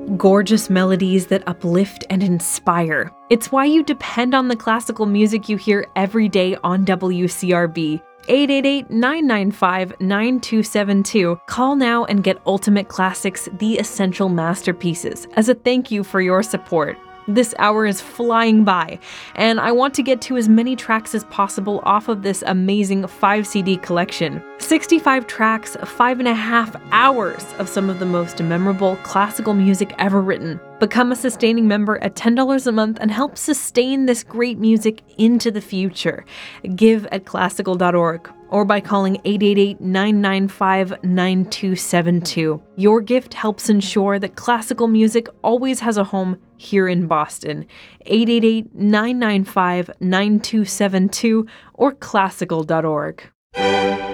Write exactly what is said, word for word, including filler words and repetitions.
Gorgeous melodies that uplift and inspire. It's why you depend on the classical music you hear every day on W C R B. eight eight eight, nine nine five, nine two seven two. Call now and get Ultimate Classics, the essential masterpieces, as a thank you for your support. This hour is flying by, and I want to get to as many tracks as possible off of this amazing five C D collection. sixty-five tracks, five and a half hours of some of the most memorable classical music ever written. Become a sustaining member at ten dollars a month and help sustain this great music into the future. Give at classical dot org or by calling eight eight eight, nine nine five, nine two seven two. Your gift helps ensure that classical music always has a home here in Boston. eight eight eight, nine nine five, nine two seven two or classical dot org.